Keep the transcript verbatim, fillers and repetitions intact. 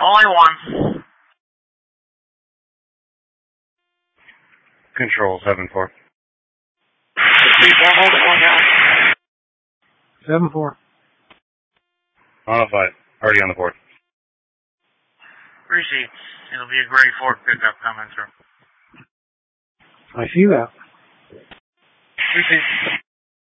Only one. Control, seven four. Three four, hold it one now. seven four. On a five. Already on the board. Received. It'll be a grade four pickup coming through. I see that. Received.